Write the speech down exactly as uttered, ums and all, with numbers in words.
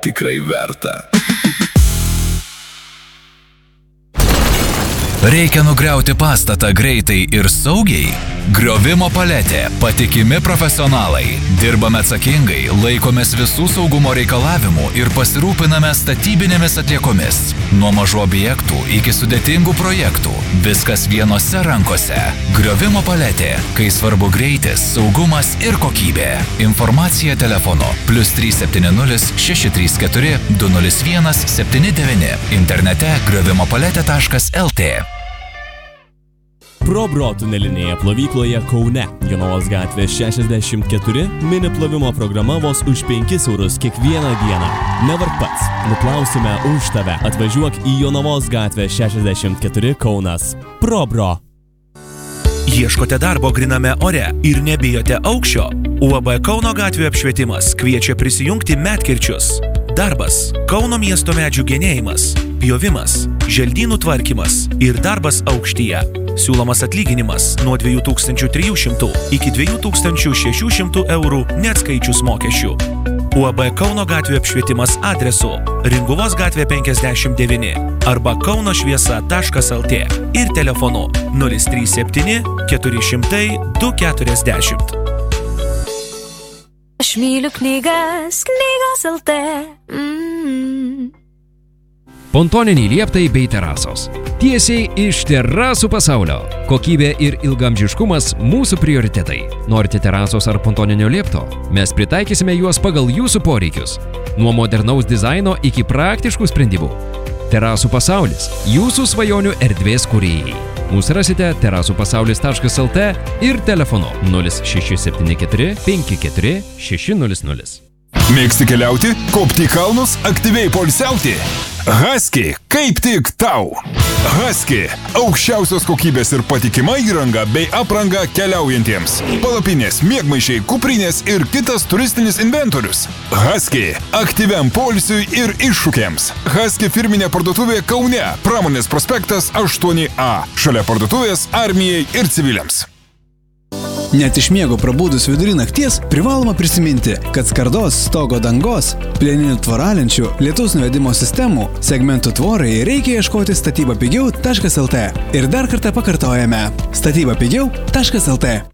tikrai verta. Reikia nugriauti pastatą greitai ir saugiai? Griovimo paletė. Patikimi profesionalai. Dirbame atsakingai, laikomės visų saugumo reikalavimų ir pasirūpiname statybinėmis atliekomis. Nuo mažų objektų iki sudėtingų projektų. Viskas vienose rankose. Griovimo paletė. Kai svarbu greitis, saugumas ir kokybė. Informacija telefonu plius trys septyni nulis šeši trys keturi du nulis vienas septyni devyni. Internete griovimo paletė taškas el tė. Probro tunelinėje plovykloje Kaune, Jonavos gatvė šešiasdešimt keturi, mini plovimo programa vos už penkis eurus kiekvieną dieną. Nevark pats, nuplausime už tave. Atvažiuok į Jonavos gatvę šešiasdešimt keturi Kaunas. Probro. Ieškote darbo griname ore ir nebijote aukščio? U A B Kauno gatvių apšvietimas kviečia prisijungti medkirčius. Darbas – Kauno miesto medžių genėjimas, pjovimas, želdynų tvarkymas ir darbas aukštyje. Siūlomas atlyginimas nuo dviejų tūkstančių trijų šimtų iki dviejų tūkstančių šešių šimtų eurų neatskaičius mokesčių. U A B Kauno gatvių apšvietimas adresu Ringuvos gatvė penkiasdešimt devyni arba kaunošviesa taškas el tė ir telefonu nulis trys septyni keturi šimtai du keturiasdešimt. Aš myliu knygas, knygos el tė. Mm. Pontoniniai lieptai bei terasos. Tiesiai iš terasų pasaulio. Kokybė ir ilgamžiškumas mūsų prioritetai. Norite terasos ar pontoninio liepto? Mes pritaikysime juos pagal jūsų poreikius. Nuo modernaus dizaino iki praktiškų sprendimų. Terasų pasaulis. Jūsų svajonių erdvės kūrėjai. Mūsų rasite terasų pasaulis taškas el tė ir telefonu nulis šeši septyni keturi penki keturi šeši nulis nulis. Mėgsti keliauti, kopti į kalnus, aktyviai poilsiauti? Husky, kaip tik tau! Husky – aukščiausios kokybės ir patikima įranga bei apranga keliaujantiems. Palapinės, miegmaišiai, kuprinės ir kitas turistinis inventorius. Husky – aktyviam poilsiui ir iššūkiams. Husky firminė parduotuvė Kaune, Pramonės prospektas aštuoni A, šalia parduotuvės armijai ir civiliams. Net iš miego prabudus vidury nakties privaloma prisiminti, kad skardos, stogo dangos, plieninių tvoralenčių, lietaus nuvedimo sistemų, segmentų tvorai reikia ieškoti statyba pigiau taškas el tė. Ir dar kartą pakartojame – statyba pigiau taškas el tė.